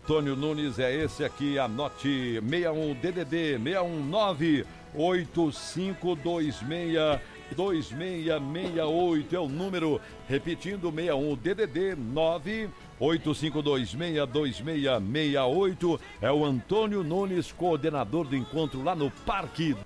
Antônio Nunes é esse aqui, anote 61 DDD 619 8526 2668 é o número, repetindo 61 DDD 985262668 é o Antônio Nunes, coordenador do encontro lá no Parque